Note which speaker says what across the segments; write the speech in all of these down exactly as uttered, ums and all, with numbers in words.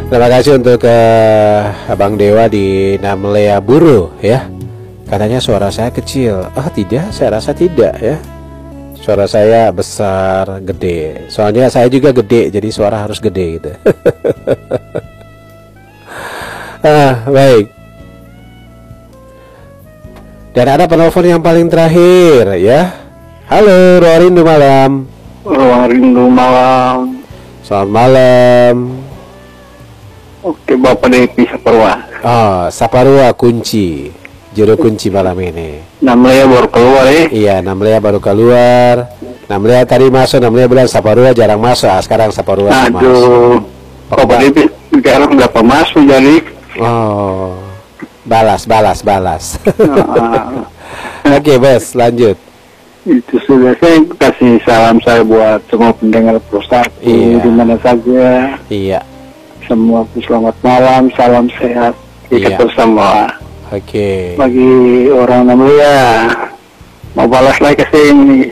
Speaker 1: Terima kasih untuk uh, Abang Dewa di Namlea Buru ya. Katanya suara saya kecil. Oh tidak, saya rasa tidak ya. Suara saya besar, gede. Soalnya saya juga gede, jadi suara harus gede gitu. Ah, baik. Dan ada penelpon yang paling terakhir ya. Halo, Rorindu malam.
Speaker 2: Rorindu malam.
Speaker 1: Selamat malam.
Speaker 2: Oke, Bapak Devi Saparua.
Speaker 1: Oh, Saparua kunci. Juru kunci malam ini.
Speaker 2: Namanya baru keluar ya?
Speaker 1: Iya, Namlea baru keluar. Namlea tadi masuk, Namlea bilang Saparua jarang masuk. Ah, sekarang Saparua masuk.
Speaker 2: Aduh, Bapak Devi sekarang berapa masuk jadi?
Speaker 1: Oh, balas, balas, balas.
Speaker 2: Nah,
Speaker 1: Oke, bos, lanjut.
Speaker 2: itu sudah, saya kasih salam saya buat semua pendengar Prostat
Speaker 1: Iya.
Speaker 2: di mana saja.
Speaker 1: Iya,
Speaker 2: Semua selamat malam, salam sehat kita
Speaker 1: Iya.
Speaker 2: bersama.
Speaker 1: oke.
Speaker 2: Bagi orang namanya mau balas lagi ke sini.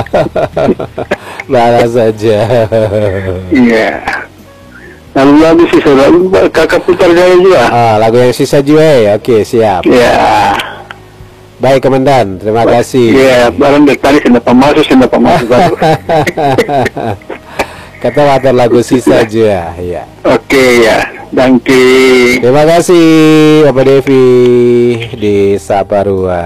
Speaker 1: Balas saja.
Speaker 2: Iya. Lalu lagu sih saudara kakak putar saya juga.
Speaker 1: Ah, lagu yang sisa juga ya. Oke, siap.
Speaker 2: Ya.
Speaker 1: Baik, Komandan. Terima kasih.
Speaker 2: Iya, barang dari tadi sudah pemasuk, sudah pemasuk.
Speaker 1: Kata water lagu sisa juga. Ya.
Speaker 2: Oke ya, thank you.
Speaker 1: Terima kasih, Bapak Devi di Saparua.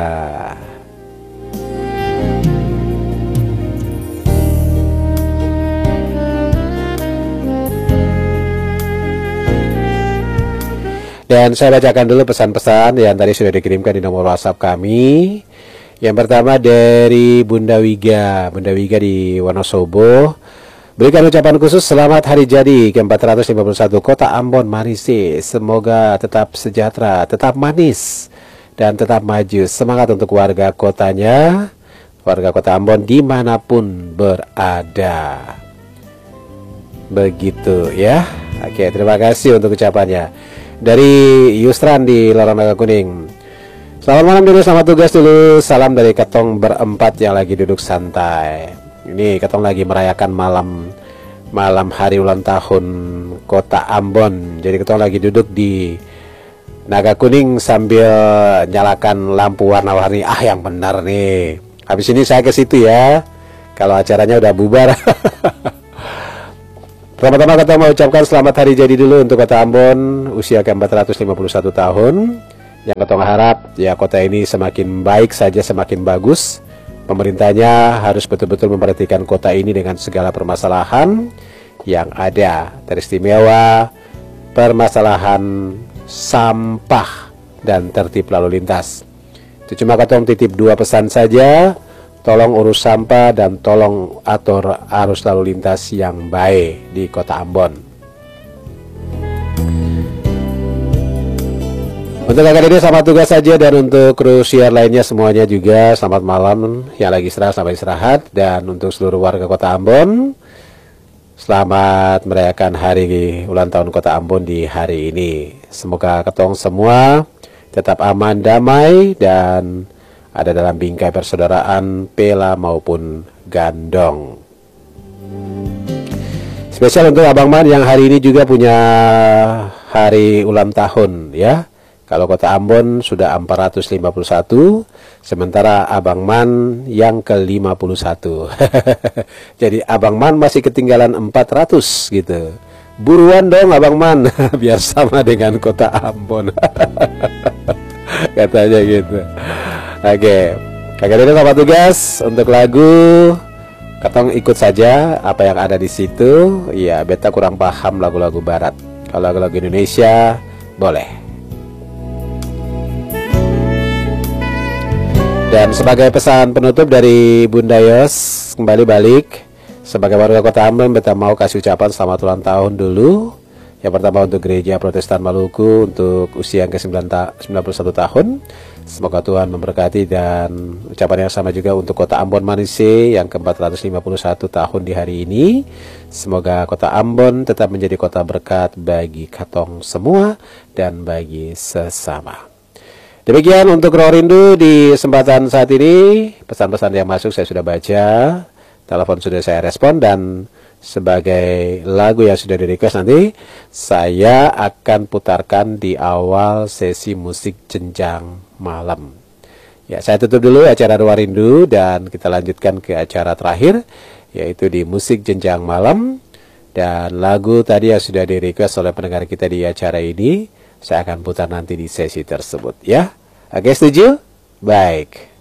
Speaker 1: Dan saya bacakan dulu pesan-pesan yang tadi sudah dikirimkan di nomor WhatsApp kami. Yang pertama dari Bunda Wiga, Bunda Wiga di Wonosobo. Berikan ucapan khusus selamat hari jadi ke empat ratus lima puluh satu Kota Ambon Marise. Semoga tetap sejahtera, tetap manis, dan tetap maju. Semangat untuk warga kotanya, warga Kota Ambon dimanapun berada. Begitu ya. Oke, terima kasih untuk ucapannya. Dari Yusran di Lorong Naga Kuning. Selamat malam dulu, selamat tugas dulu. Salam dari Ketong berempat yang lagi duduk santai. Ini Ketong lagi merayakan malam malam hari ulang tahun Kota Ambon. Jadi Ketong lagi duduk di Naga Kuning sambil nyalakan lampu warna-warni. Ah, yang benar nih. Habis ini saya ke situ ya. Kalau acaranya udah bubar. Pertama-tama kita mau ucapkan selamat hari jadi dulu untuk Kota Ambon, usia ke empat ratus lima puluh satu tahun. Yang kita harap ya kota ini semakin baik saja, semakin bagus. Pemerintahnya harus betul-betul memperhatikan kota ini dengan segala permasalahan yang ada. Teristimewa permasalahan sampah dan tertib lalu lintas. Itu cuma Ketong titip dua pesan saja. Tolong urus sampah dan tolong atur arus lalu lintas yang baik di Kota Ambon. Untuk kakak ini selamat tugas saja, dan untuk kru siar lainnya semuanya juga selamat malam. Yang lagi istirahat sampai istirahat, dan untuk seluruh warga Kota Ambon selamat merayakan hari ulang tahun Kota Ambon di hari ini. Semoga Ketong semua tetap aman, damai, dan ada dalam bingkai persaudaraan Pela maupun Gandong. Spesial untuk Abang Man yang hari ini juga punya hari ulang tahun ya. Kalau Kota Ambon sudah empat ratus lima puluh satu, sementara Abang Man yang ke lima puluh satu. Jadi Abang Man masih ketinggalan empat ratus gitu. Buruan dong Abang Man biar sama dengan Kota Ambon. Katanya gitu. Oke, kakak ini selamat tugas untuk lagu. Ketong ikut saja apa yang ada di situ. Ya, beta kurang paham lagu-lagu barat. Kalau lagu-lagu Indonesia boleh. Dan sebagai pesan penutup dari Bunda Yos, kembali balik sebagai warga Kota Ambon, beta mau kasih ucapan selamat ulang tahun dulu. Yang pertama untuk Gereja Protestan Maluku untuk usia yang ke sembilan puluh satu tahun. Semoga Tuhan memberkati, dan ucapan yang sama juga untuk Kota Ambon Marise yang ke empat ratus lima puluh satu tahun di hari ini. Semoga Kota Ambon tetap menjadi kota berkat bagi Katong semua dan bagi sesama. Demikian untuk Rorindu di kesempatan saat ini. Pesan-pesan yang masuk saya sudah baca, telepon sudah saya respon, dan sebagai lagu yang sudah di request, nanti saya akan putarkan di awal sesi musik jenjang malam. Ya, saya tutup dulu acara Ruang Rindu dan kita lanjutkan ke acara terakhir, yaitu di musik jenjang malam. Dan lagu tadi yang sudah di request oleh pendengar kita di acara ini, saya akan putar nanti di sesi tersebut ya. Oke, setuju? Baik.